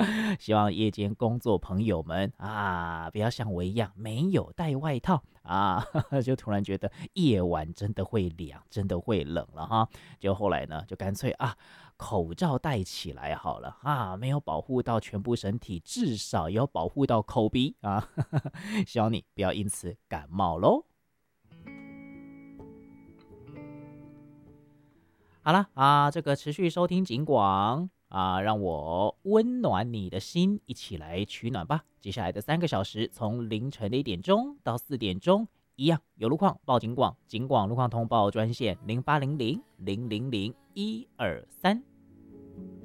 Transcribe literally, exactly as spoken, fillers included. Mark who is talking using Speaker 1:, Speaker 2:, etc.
Speaker 1: 希望夜间工作朋友们啊，不要像我一样没有带外套啊，就突然觉得夜晚真的会凉，真的会冷了哈。就后来呢，就干脆啊，口罩戴起来好了啊，没有保护到全部身体，至少也要保护到口鼻啊。希望你不要因此感冒喽。好了啊，这个持续收听警广啊，让我温暖你的心，一起来取暖吧。接下来的三个小时，从凌晨的一点钟到四点钟，一样有路况报警广，警广路况通报专线零八零零零零零一二三。